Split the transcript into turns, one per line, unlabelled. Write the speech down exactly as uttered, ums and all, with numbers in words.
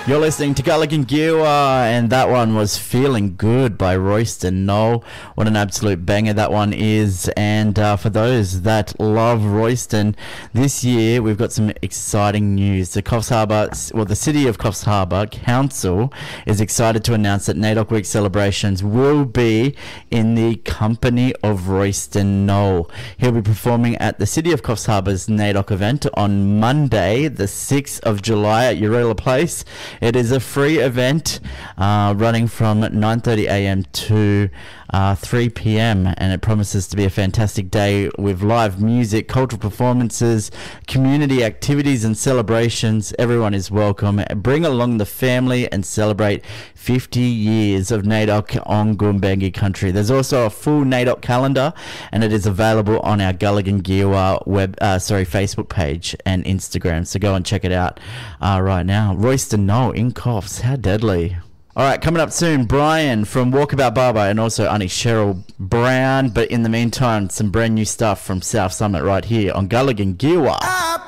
You're listening to Gulligan Giwa, and that one was Feeling Good by Royston Knoll. What an absolute banger that one is. And uh, for those that love Royston, this year we've got some exciting news. The Coffs Harbour, well, the City of Coffs Harbour Council is excited to announce that NAIDOC Week celebrations will be in the company of Royston Knoll. He'll be performing at the City of Coffs Harbour's NAIDOC event on Monday, the sixth of July at Urilla Place. It is a free event uh, running from nine thirty a m to uh, three p m and it promises to be a fantastic day with live music, cultural performances, community activities and celebrations. Everyone is welcome. Bring along the family and celebrate fifty years of NAIDOC on Goombangi country. There's also a full NAIDOC calendar, and it is available on our Gulligan Giwa web, uh, sorry, Facebook page and Instagram. So go and check it out uh, right now. Royston Knoll in Coffs. How deadly. All right, coming up soon, Brian from Walkabout Barber and also Auntie Cheryl Brown. But in the meantime, some brand new stuff from South Summit right here on Gulligan Giwa.